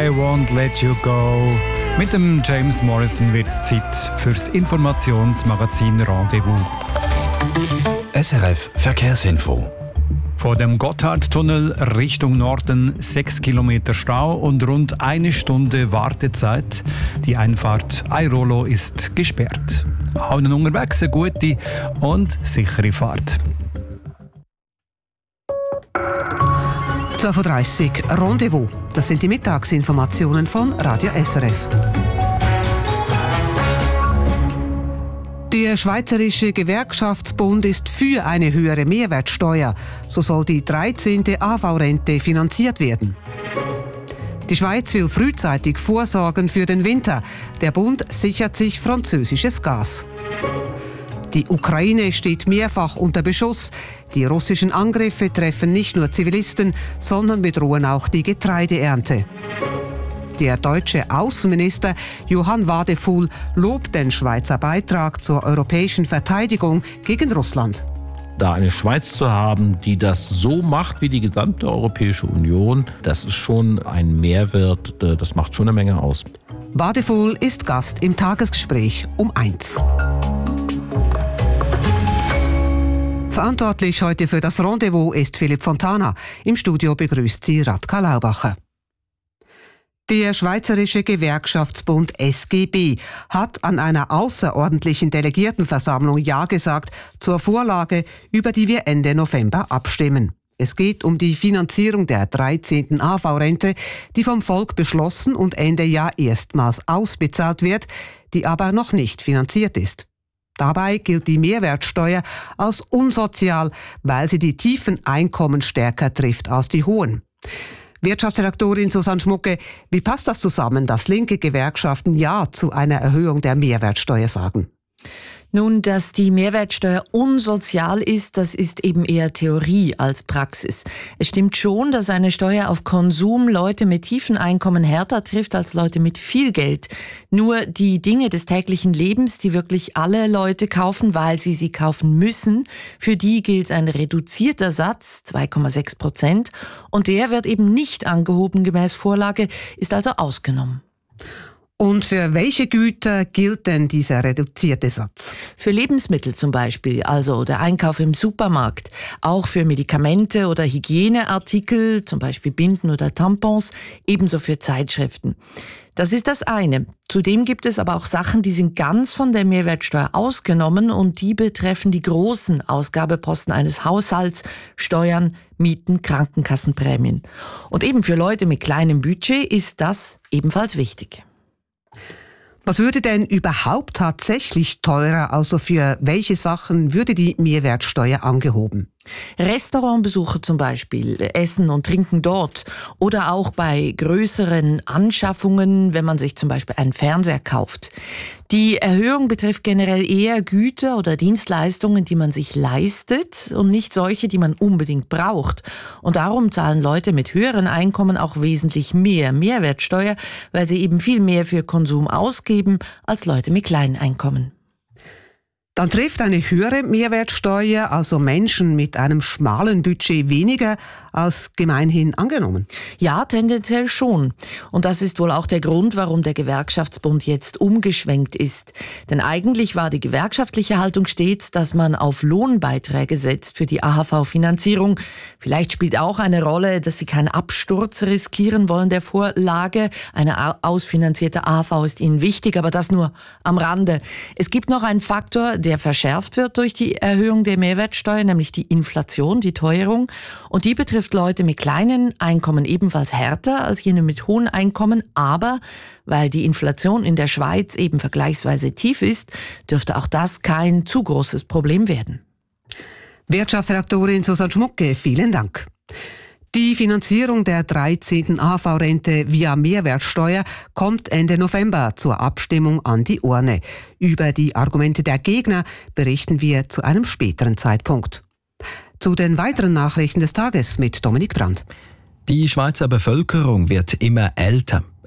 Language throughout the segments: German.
I Won't Let You Go. Mit dem James Morrison wird es Zeit fürs Informationsmagazin Rendezvous. SRF Verkehrsinfo. Vor dem Gotthardtunnel Richtung Norden 6 Kilometer Stau und rund eine Stunde Wartezeit. Die Einfahrt Airolo ist gesperrt. Allen unterwegs eine gute und sichere Fahrt. 12.30 Uhr Rendezvous. Das sind die Mittagsinformationen von Radio SRF. Der Schweizerische Gewerkschaftsbund ist für eine höhere Mehrwertsteuer. So soll die 13. AV-Rente finanziert werden. Die Schweiz will frühzeitig vorsorgen für den Winter. Der Bund sichert sich französisches Gas. Die Ukraine steht mehrfach unter Beschuss. Die russischen Angriffe treffen nicht nur Zivilisten, sondern bedrohen auch die Getreideernte. Der deutsche Außenminister Johann Wadefuhl lobt den Schweizer Beitrag zur europäischen Verteidigung gegen Russland. Da eine Schweiz zu haben, die das so macht wie die gesamte Europäische Union, das ist schon ein Mehrwert, das macht schon eine Menge aus. Wadefuhl ist Gast im Tagesgespräch um 1. Verantwortlich heute für das Rendezvous ist Philipp Fontana. Im Studio begrüßt sie Radka Laubacher. Der Schweizerische Gewerkschaftsbund SGB hat an einer außerordentlichen Delegiertenversammlung Ja gesagt zur Vorlage, über die wir Ende November abstimmen. Es geht um die Finanzierung der 13. AV-Rente, die vom Volk beschlossen und Ende Jahr erstmals ausbezahlt wird, die aber noch nicht finanziert ist. Dabei gilt die Mehrwertsteuer als unsozial, weil sie die tiefen Einkommen stärker trifft als die hohen. Wirtschaftsredaktorin Susanne Schmucke, wie passt das zusammen, dass linke Gewerkschaften Ja zu einer Erhöhung der Mehrwertsteuer sagen? Nun, dass die Mehrwertsteuer unsozial ist, das ist eben eher Theorie als Praxis. Es stimmt schon, dass eine Steuer auf Konsum Leute mit tiefen Einkommen härter trifft als Leute mit viel Geld. Nur die Dinge des täglichen Lebens, die wirklich alle Leute kaufen, weil sie kaufen müssen, für die gilt ein reduzierter Satz, 2,6%, und der wird eben nicht angehoben gemäß Vorlage, ist also ausgenommen. Und für welche Güter gilt denn dieser reduzierte Satz? Für Lebensmittel zum Beispiel, also der Einkauf im Supermarkt. Auch für Medikamente oder Hygieneartikel, zum Beispiel Binden oder Tampons, ebenso für Zeitschriften. Das ist das eine. Zudem gibt es aber auch Sachen, die sind ganz von der Mehrwertsteuer ausgenommen und die betreffen die großen Ausgabeposten eines Haushalts, Steuern, Mieten, Krankenkassenprämien. Und eben für Leute mit kleinem Budget ist das ebenfalls wichtig. Was würde denn überhaupt tatsächlich teurer, also für welche Sachen würde die Mehrwertsteuer angehoben? Restaurantbesuche zum Beispiel, Essen und Trinken dort oder auch bei größeren Anschaffungen, wenn man sich zum Beispiel einen Fernseher kauft. Die Erhöhung betrifft generell eher Güter oder Dienstleistungen, die man sich leistet und nicht solche, die man unbedingt braucht. Und darum zahlen Leute mit höheren Einkommen auch wesentlich mehr Mehrwertsteuer, weil sie eben viel mehr für Konsum ausgeben als Leute mit kleinen Einkommen. Dann trifft eine höhere Mehrwertsteuer also Menschen mit einem schmalen Budget weniger als gemeinhin angenommen? Ja, tendenziell schon. Und das ist wohl auch der Grund, warum der Gewerkschaftsbund jetzt umgeschwenkt ist. Denn eigentlich war die gewerkschaftliche Haltung stets, dass man auf Lohnbeiträge setzt für die AHV-Finanzierung. Vielleicht spielt auch eine Rolle, dass sie keinen Absturz riskieren wollen der Vorlage. Eine ausfinanzierte AHV ist ihnen wichtig, aber das nur am Rande. Es gibt noch einen Faktor, der verschärft wird durch die Erhöhung der Mehrwertsteuer, nämlich die Inflation, die Teuerung. Und die betrifft Leute mit kleinen Einkommen ebenfalls härter als jene mit hohen Einkommen. Aber weil die Inflation in der Schweiz eben vergleichsweise tief ist, dürfte auch das kein zu großes Problem werden. Wirtschaftsredaktorin Susanne Schmucke, vielen Dank. Die Finanzierung der 13. AHV-Rente via Mehrwertsteuer kommt Ende November zur Abstimmung an die Urne. Über die Argumente der Gegner berichten wir zu einem späteren Zeitpunkt. Zu den weiteren Nachrichten des Tages mit Dominik Brandt. Die Schweizer Bevölkerung wird immer älter.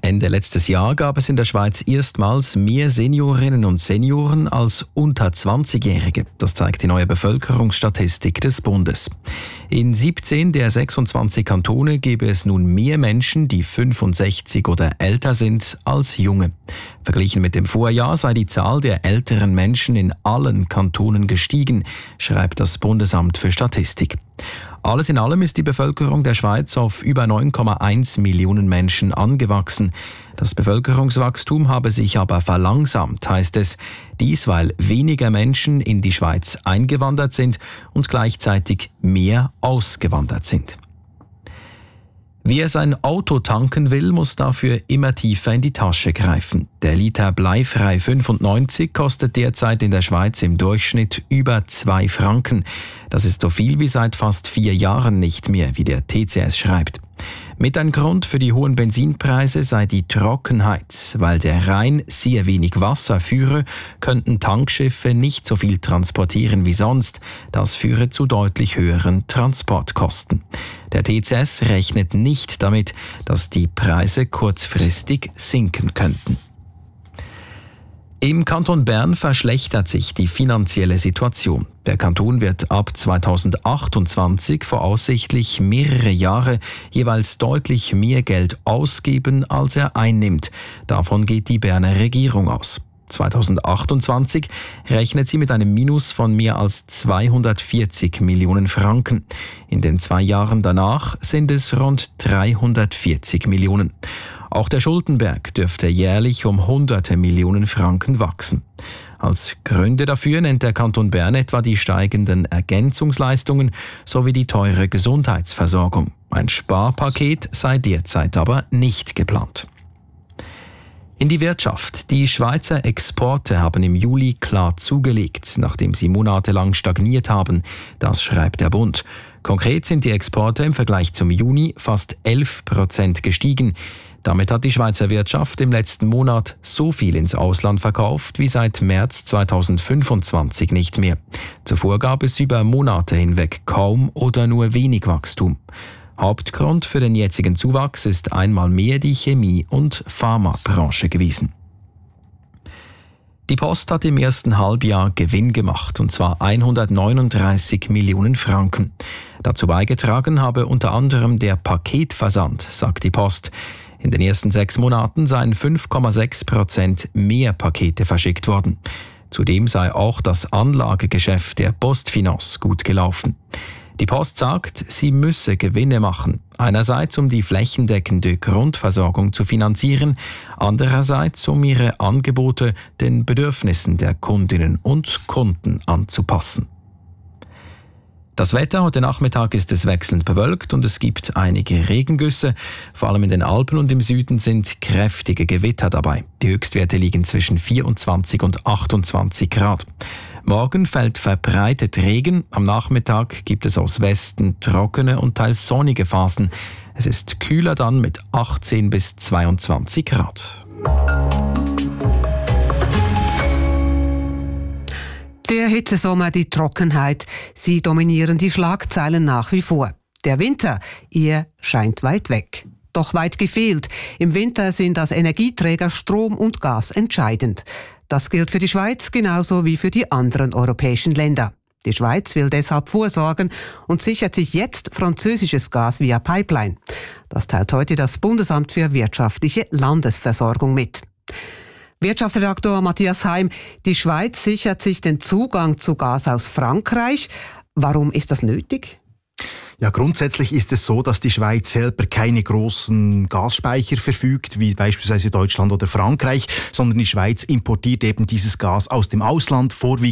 Ende letztes Jahr gab es in der Schweiz erstmals mehr Seniorinnen und Senioren als unter 20-Jährige. Das zeigt die neue Bevölkerungsstatistik des Bundes. In 17 der 26 Kantone gebe es nun mehr Menschen, die 65 oder älter sind, als Junge. Verglichen mit dem Vorjahr sei die Zahl der älteren Menschen in allen Kantonen gestiegen, schreibt das Bundesamt für Statistik. Alles in allem ist die Bevölkerung der Schweiz auf über 9,1 Millionen Menschen angewachsen. Das Bevölkerungswachstum habe sich aber verlangsamt, heißt es. Dies, weil weniger Menschen in die Schweiz eingewandert sind und gleichzeitig mehr ausgewandert sind. Wer sein Auto tanken will, muss dafür immer tiefer in die Tasche greifen. Der Liter bleifrei 95 kostet derzeit in der Schweiz im Durchschnitt über 2 Franken. Das ist so viel wie seit fast 4 Jahren nicht mehr, wie der TCS schreibt. Mit ein Grund für die hohen Benzinpreise sei die Trockenheit. Weil der Rhein sehr wenig Wasser führe, könnten Tankschiffe nicht so viel transportieren wie sonst. Das führe zu deutlich höheren Transportkosten. Der TCS rechnet nicht damit, dass die Preise kurzfristig sinken könnten. Im Kanton Bern verschlechtert sich die finanzielle Situation. Der Kanton wird ab 2028 voraussichtlich mehrere Jahre jeweils deutlich mehr Geld ausgeben, als er einnimmt. Davon geht die Berner Regierung aus. 2028 rechnet sie mit einem Minus von mehr als 240 Millionen Franken. In den 2 Jahren danach sind es rund 340 Millionen. Auch der Schuldenberg dürfte jährlich um hunderte Millionen Franken wachsen. Als Gründe dafür nennt der Kanton Bern etwa die steigenden Ergänzungsleistungen sowie die teure Gesundheitsversorgung. Ein Sparpaket sei derzeit aber nicht geplant. In die Wirtschaft. Die Schweizer Exporte haben im Juli klar zugelegt, nachdem sie monatelang stagniert haben. Das schreibt der Bund. Konkret sind die Exporte im Vergleich zum Juni fast 11% gestiegen. Damit hat die Schweizer Wirtschaft im letzten Monat so viel ins Ausland verkauft wie seit März 2025 nicht mehr. Zuvor gab es über Monate hinweg kaum oder nur wenig Wachstum. Hauptgrund für den jetzigen Zuwachs ist einmal mehr die Chemie- und Pharmabranche gewesen. Die Post hat im ersten Halbjahr Gewinn gemacht, und zwar 139 Millionen Franken. Dazu beigetragen habe unter anderem der Paketversand, sagt die Post. In den ersten 6 Monaten seien 5,6% mehr Pakete verschickt worden. Zudem sei auch das Anlagegeschäft der PostFinance gut gelaufen. Die Post sagt, sie müsse Gewinne machen. Einerseits, um die flächendeckende Grundversorgung zu finanzieren, andererseits, um ihre Angebote den Bedürfnissen der Kundinnen und Kunden anzupassen. Das Wetter heute Nachmittag ist es wechselnd bewölkt und es gibt einige Regengüsse. Vor allem in den Alpen und im Süden sind kräftige Gewitter dabei. Die Höchstwerte liegen zwischen 24 und 28 Grad. Morgen fällt verbreitet Regen. Am Nachmittag gibt es aus Westen trockene und teils sonnige Phasen. Es ist kühler dann mit 18 bis 22 Grad. Der Hitzesommer, die Trockenheit, sie dominieren die Schlagzeilen nach wie vor. Der Winter, er scheint weit weg. Doch weit gefehlt. Im Winter sind als Energieträger Strom und Gas entscheidend. Das gilt für die Schweiz genauso wie für die anderen europäischen Länder. Die Schweiz will deshalb vorsorgen und sichert sich jetzt französisches Gas via Pipeline. Das teilt heute das Bundesamt für wirtschaftliche Landesversorgung mit. Wirtschaftsredaktor Matthias Heim, die Schweiz sichert sich den Zugang zu Gas aus Frankreich. Warum ist das nötig? Ja, grundsätzlich ist es so, dass die Schweiz selber keine großen Gasspeicher verfügt, wie beispielsweise Deutschland oder Frankreich, sondern die Schweiz importiert eben dieses Gas aus dem Ausland, vorwiegend